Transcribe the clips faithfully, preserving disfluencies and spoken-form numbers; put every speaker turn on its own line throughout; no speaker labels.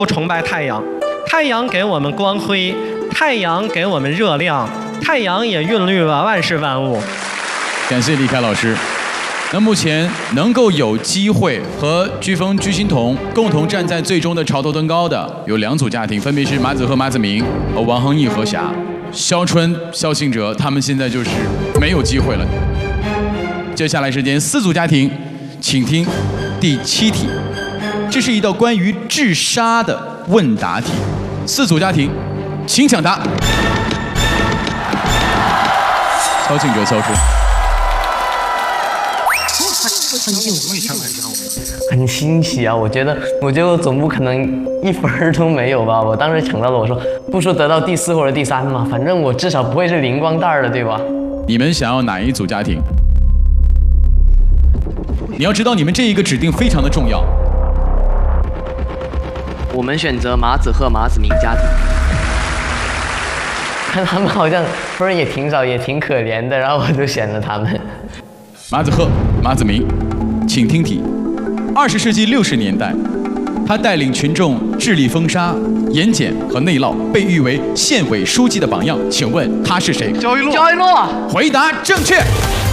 不崇拜太阳，太阳给我们光辉，太阳给我们热量，太阳也孕育了万事万物。
感谢李凯老师。那目前能够有机会和飓风飓心童共同站在最终的潮头登高的有两组家庭，分别是马子和马子明和王恒毅何霞。肖春、肖信哲他们现在就是没有机会了。接下来时间四组家庭，请听第七题。这是一道关于治沙的问答题，四组家庭，请抢答。肖信哲、肖春。
很欣喜啊！我觉得，我觉得我总不可能一分儿都没有吧？我当时抢到了，我说不说得到第四或者第三嘛，反正我至少不会是灵光蛋儿的，对吧？
你们想要哪一组家庭？你要知道，你们这一个指定非常的重要。
我们选择马子和马子明家庭。
看他们好像分儿也挺少，也挺可怜的，然后我就选了他们。
马子赫、马子明，请听题。二十世纪六十年代，他带领群众致力封杀、严检和内涝，被誉为县委书记的榜样。请问他是谁？
焦裕禄。
焦裕禄。
回答正确。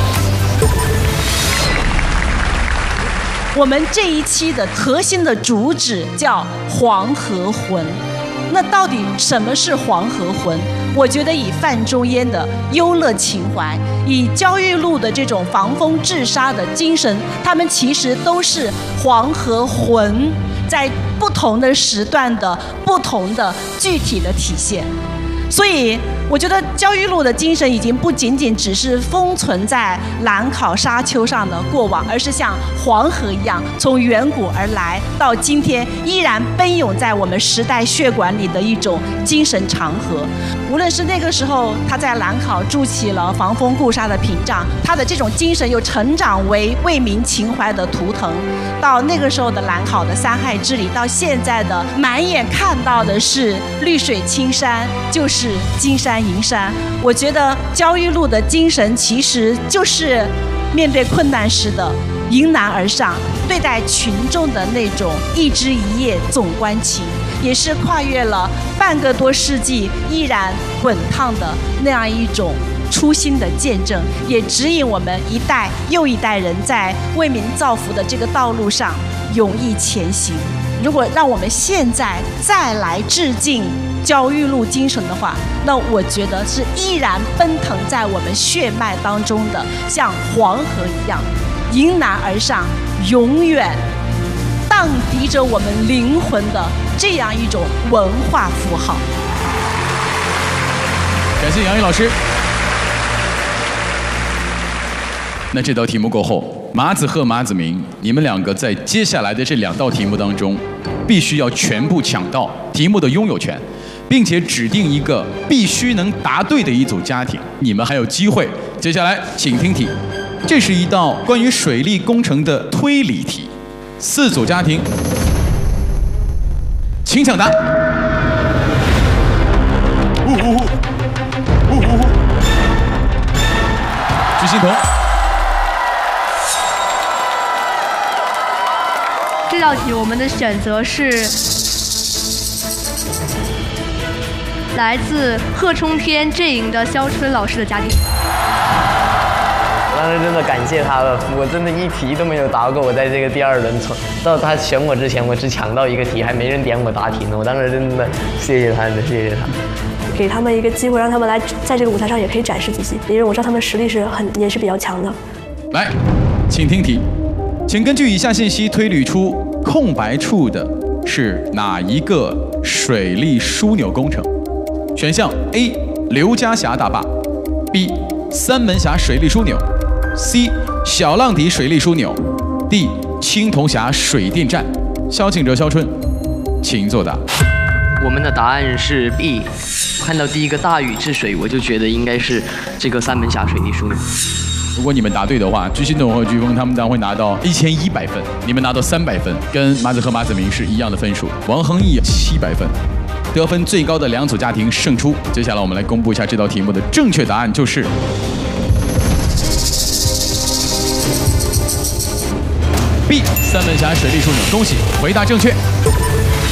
我们这一期的核心的主旨叫黄河魂。那到底什么是黄河魂？我觉得以范仲淹的忧乐情怀，以焦裕禄的这种防风治沙的精神，他们其实都是黄河魂在不同的时段的不同的具体的体现。所以我觉得焦裕禄的精神已经不仅仅只是封存在兰考沙丘上的过往，而是像黄河一样从远古而来，到今天依然奔涌在我们时代血管里的一种精神长河。无论是那个时候他在兰考筑起了防风固沙的屏障，他的这种精神又成长为为民情怀的图腾，到那个时候的兰考的三害之礼，到现在的满眼看到的是绿水青山，就是金山银山。我觉得焦裕禄的精神其实就是面对困难时的迎难而上，对待群众的那种一枝一叶总关情，也是跨越了半个多世纪依然滚烫的那样一种初心的见证，也指引我们一代又一代人在为民造福的这个道路上勇毅前行。如果让我们现在再来致敬焦裕禄精神的话，那我觉得是依然奔腾在我们血脉当中的，像黄河一样迎难而上，永远荡涤着我们灵魂的这样一种文化符号。
感谢杨毅老师。那这道题目过后，马子和马子明，你们两个在接下来的这两道题目当中，必须要全部抢到题目的拥有权，并且指定一个必须能答对的一组家庭，你们还有机会。接下来，请听题，这是一道关于水利工程的推理题，四组家庭，请抢答。呜呼呼，呜呼呼，飓心童。
这道题我们的选择是来自贺冲天阵营的肖春老师的家庭。
我当时真的感谢他了，我真的一题都没有答过。我在这个第二轮从到他选我之前，我只抢到一个题，还没人点我答题呢。我当时真的谢谢他，真的谢谢他。
给他们一个机会，让他们来在这个舞台上也可以展示自己，因为我知道他们实力是很也是比较强的。
来，请听题，请根据以下信息推理出空白处的是哪一个水利枢纽工程？选项 A 刘家峡大坝 ，B 三门峡水利枢纽 ，C 小浪底水利枢纽 ，D 青铜峡水电站。萧敬哲、萧春，请作答。
我们的答案是 B。看到第一个大禹治水，我就觉得应该是这个三门峡水利枢纽。
如果你们答对的话，飓心童和飓风他们将会拿到一千一百分，你们拿到三百分，跟马子和马子明是一样的分数。王恒毅七百分，得分最高的两组家庭胜出。接下来我们来公布一下这道题目的正确答案，就是 B 三门峡水利枢纽。恭喜，回答正确。